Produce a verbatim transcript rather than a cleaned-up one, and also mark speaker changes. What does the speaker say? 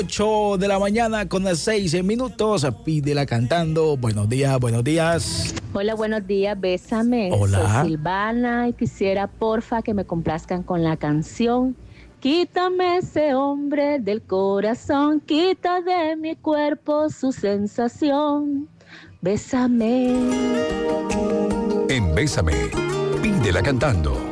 Speaker 1: ocho de la mañana con seis minutos. Pídela cantando. Buenos días, buenos días.
Speaker 2: Hola, buenos días, bésame.
Speaker 1: Hola.
Speaker 2: Soy Silvana y quisiera, porfa, que me complazcan con la canción. Quítame ese hombre del corazón, quita de mi cuerpo su sensación. Bésame.
Speaker 3: En Bésame, pídela cantando.